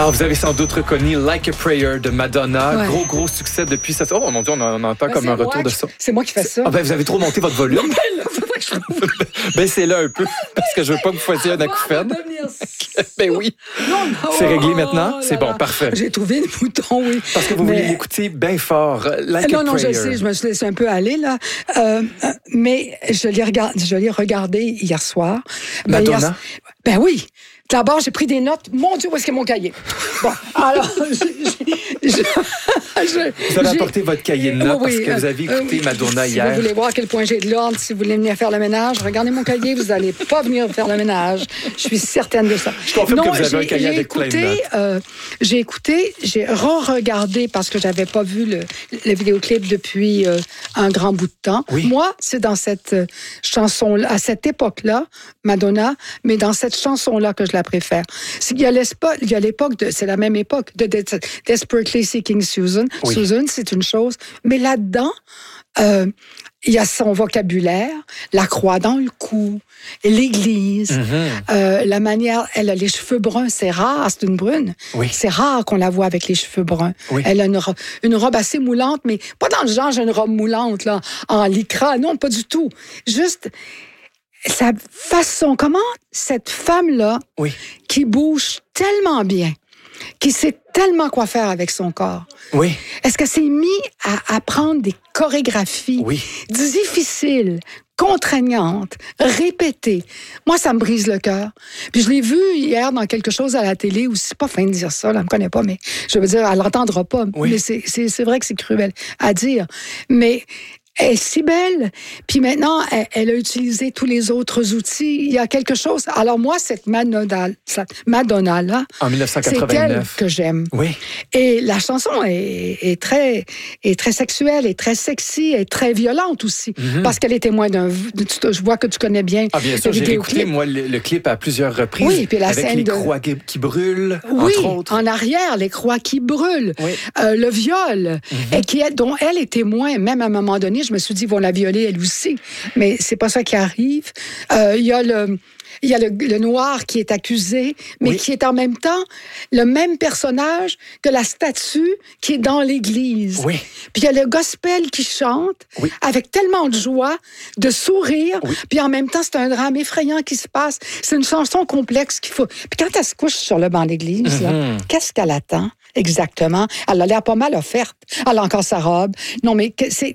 Alors, vous avez sans doute reconnu Like a Prayer de Madonna. Ouais. Gros succès depuis ça. Oh mon Dieu, on entend comme un retour de ça. C'est moi qui fais ça. Ah ben, vous avez trop monté votre volume. Baissez-le un peu, parce que je veux pas que vous fassiez un acouphène. Ben oui. C'est réglé maintenant? C'est bon, parfait. J'ai trouvé le bouton, oui. Parce que vous voulez l'écouter bien fort, Like a Prayer. Non, je sais, je me suis laissé un peu aller, là. Mais je l'ai regardé hier soir. Madonna? Ben oui. D'abord, j'ai pris des notes. Mon Dieu, où est-ce que mon cahier? Bon, alors, vous avez apporté votre cahier de notes parce que vous avez écouté Madonna hier. Si vous voulez voir à quel point j'ai de l'ordre, si vous voulez venir faire le ménage, regardez mon cahier, vous n'allez pas venir faire le ménage. Je suis certaine de ça. Je confirme que vous avez un cahier avec plein de notes. J'ai re-regardé parce que j'avais pas vu le vidéoclip depuis un grand bout de temps. Oui. Moi, c'est dans cette chanson, à cette époque-là, Madonna, mais dans cette chanson-là que je la préfère. Il y a l'époque, c'est la même époque, de Desperately Seeking Susan. Oui. Susan, c'est une chose. Mais là-dedans, il y a son vocabulaire, la croix dans le cou, l'église, la manière... Elle a les cheveux bruns, c'est rare, c'est une brune. Oui. C'est rare qu'on la voit avec les cheveux bruns. Oui. Elle a une robe assez moulante, mais pas dans le genre, j'ai une robe moulante, là, en lycra. Non, pas du tout. Juste... sa façon, comment cette femme-là, oui, qui bouge tellement bien, qui sait tellement quoi faire avec son corps, oui, est-ce qu'elle s'est mise à apprendre des chorégraphies difficiles, contraignantes, répétées? Moi, ça me brise le cœur. Puis je l'ai vu hier dans quelque chose à la télé, où c'est pas fin de dire ça, là, elle me connaît pas, mais je veux dire, elle l'entendra pas. Oui. Mais c'est vrai que c'est cruel à dire. Mais elle est si belle. Puis maintenant, elle a utilisé tous les autres outils. Il y a quelque chose. Alors moi, cette Madonna-là, en 1989, c'est elle que j'aime. Oui. Et la chanson est très sexuelle, est très sexy, est très violente aussi. Parce qu'elle est témoin je vois que tu connais bien. Ah, bien sûr, j'ai écouté, moi, le clip à plusieurs reprises. Oui, puis la avec scène les croix qui brûlent, oui, entre autres. en arrière, les croix qui brûlent, oui. Le viol, et dont elle est témoin. Même à un moment donné, je me suis dit, ils vont la violer elle aussi. Mais c'est pas ça qui arrive. Il y a le noir qui est accusé, mais qui est en même temps le même personnage que la statue qui est dans l'église. Oui. Puis il y a le gospel qui chante avec tellement de joie, de sourire, puis en même temps, c'est un drame effrayant qui se passe. C'est une chanson complexe qu'il faut... Puis quand elle se couche sur le banc de l'église, là, qu'est-ce qu'elle attend? Exactement. Elle a l'air pas mal offerte. Elle a encore sa robe. Non, mais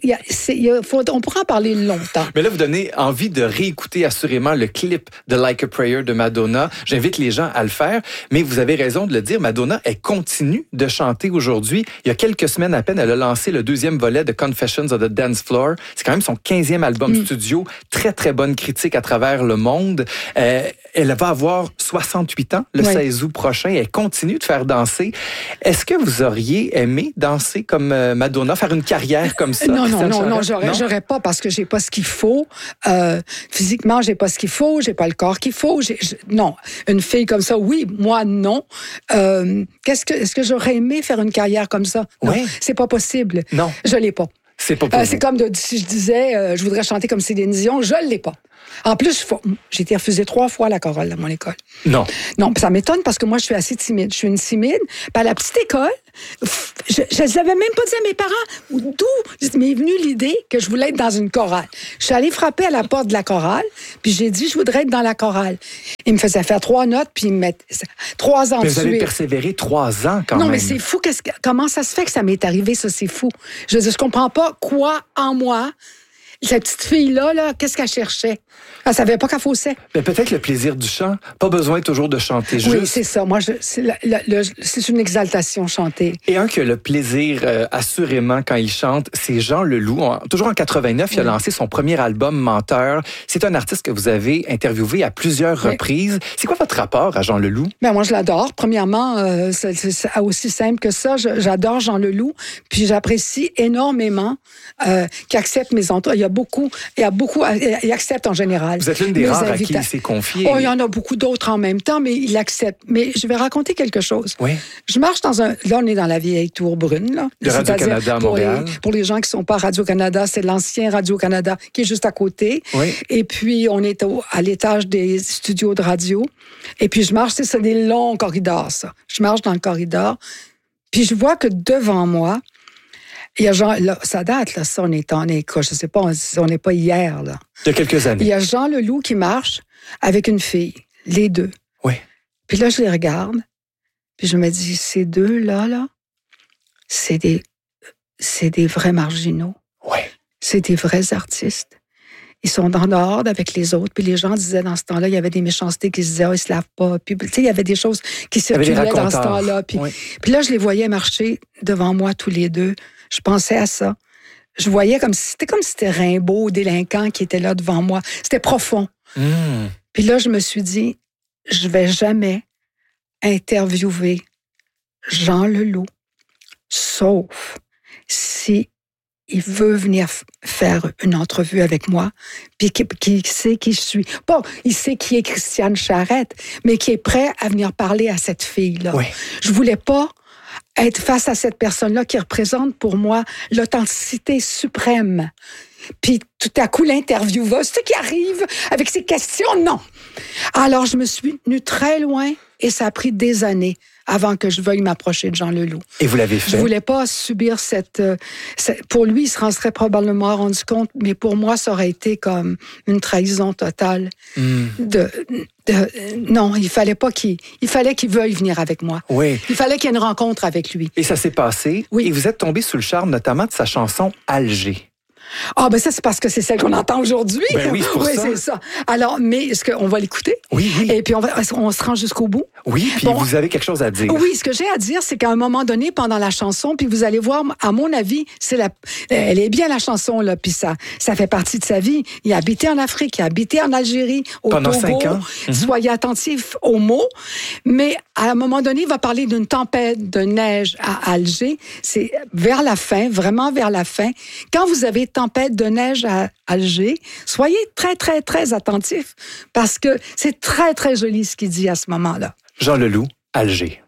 on pourra en parler longtemps. Mais là, vous donnez envie de réécouter assurément le clip de Like a Prayer de Madonna. J'invite les gens à le faire. Mais vous avez raison de le dire, Madonna, elle continue de chanter aujourd'hui. Il y a quelques semaines à peine, elle a lancé le 2e volet de Confessions of the Dance Floor. C'est quand même son 15e album studio. Très, très bonne critique à travers le monde. Elle va avoir 68 ans le 16 août prochain. Elle continue de faire danser. Est-ce que vous auriez aimé danser comme Madonna, faire une carrière comme ça? Non, j'aurais pas, parce que j'ai pas ce qu'il faut. Physiquement, j'ai pas ce qu'il faut, j'ai pas le corps qu'il faut. Non, une fille comme ça, oui, moi, non. Est-ce que j'aurais aimé faire une carrière comme ça? Non, c'est pas possible. Non. Je l'ai pas. C'est pas possible. C'est comme si je disais, je voudrais chanter comme Céline Dion, je l'ai pas. En plus, j'ai été refusée 3 fois à la chorale à mon école. Non. Non, ça m'étonne parce que moi, je suis assez timide. Je suis une timide. Puis à la petite école, je n'avais même pas dit à mes parents d'où m'est venue l'idée que je voulais être dans une chorale. Je suis allée frapper à la porte de la chorale, puis j'ai dit, je voudrais être dans la chorale. Ils me faisaient faire 3 notes, puis ils me mettaient 3 ans de suite. Vous avez persévéré 3 ans quand même. Non, mais c'est fou. Comment ça se fait que ça m'est arrivé, ça, c'est fou. Je veux dire, je comprends pas quoi en moi... Cette petite fille-là, qu'est-ce qu'elle cherchait? Elle savait pas qu'elle faussait. Mais peut-être le plaisir du chant. Pas besoin toujours de chanter juste. Oui, c'est ça. Moi, c'est une exaltation, chanter. Et un qui a le plaisir, assurément, quand il chante, c'est Jean Leloup. Toujours en 89, il a lancé son premier album, Menteur. C'est un artiste que vous avez interviewé à plusieurs reprises. C'est quoi votre rapport à Jean Leloup? Ben, moi, je l'adore. Premièrement, c'est aussi simple que ça. J'adore Jean Leloup. Puis j'apprécie énormément qu'il accepte mes entours. Il y a beaucoup, il accepte en général. Vous êtes l'une des rares à qui il s'est confié. Oh, il y en a beaucoup d'autres en même temps, mais il accepte. Mais je vais raconter quelque chose. Oui. Je marche là, on est dans la vieille tour brune, là. De Radio-Canada à Montréal. Pour les gens qui sont pas à Radio-Canada, c'est l'ancien Radio-Canada qui est juste à côté. Oui. Et puis, on est à l'étage des studios de radio. Et puis, je marche, c'est des longs corridors, ça. Je marche dans le corridor. Puis, je vois que devant moi, il y a Jean, là, ça date, là, ça, je sais pas, on n'est pas hier, là. Il y a quelques années. Il y a Jean Leloup qui marche avec une fille, les deux. Oui. Puis là, je les regarde, puis je me dis, ces deux-là, c'est des vrais marginaux. Oui. C'est des vrais artistes. Ils sont en dehors avec les autres. Puis les gens disaient dans ce temps-là, il y avait des méchancetés qui se disaient, ils se lavent pas. Puis, tu sais, il y avait des choses qui circulaient dans ce temps-là. Puis, oui. Puis là, je les voyais marcher devant moi tous les deux. Je pensais à ça. Je voyais c'était comme si c'était Rimbaud, délinquant, qui était là devant moi. C'était profond. Puis là, je me suis dit, je vais jamais interviewer Jean Leloup, sauf si il veut venir faire une entrevue avec moi, puis qui sait qui je suis. Bon, il sait qui est Christiane Charette, mais qui est prêt à venir parler à cette fille-là. Oui. Je voulais pas être face à cette personne-là qui représente pour moi l'authenticité suprême. Puis tout à coup, l'intervieweuse, ce qui arrive avec ces questions, non. Alors, je me suis tenue très loin et ça a pris des années avant que je veuille m'approcher de Jean Leloup. Et vous l'avez fait? Je voulais pas subir pour lui, il se serait probablement rendu compte, mais pour moi, ça aurait été comme une trahison totale. Non, il fallait qu'il veuille venir avec moi. Oui. Il fallait qu'il y ait une rencontre avec lui. Et ça s'est passé. Oui. Et vous êtes tombé sous le charme notamment de sa chanson Alger. Ah, ben ça, c'est parce que c'est celle qu'on entend aujourd'hui. Ben oui, c'est pour ça. Oui, c'est ça. Alors, mais est-ce qu'on va l'écouter? Oui, oui. Et puis, on se rend jusqu'au bout. Oui, puis vous avez quelque chose à dire. Oui, ce que j'ai à dire, c'est qu'à un moment donné, pendant la chanson, puis vous allez voir, à mon avis, elle est bien la chanson, là, puis ça fait partie de sa vie. Il a habité en Afrique, il a habité en Algérie, au Pendant Togo. 5 ans. Soyez attentifs aux mots. Mais à un moment donné, il va parler d'une tempête de neige à Alger. C'est vers la fin, vraiment vers la fin. Quand vous avez tempête de neige à Alger, soyez très, très, très attentifs parce que c'est très, très joli ce qu'il dit à ce moment-là. Jean Leloup, Alger.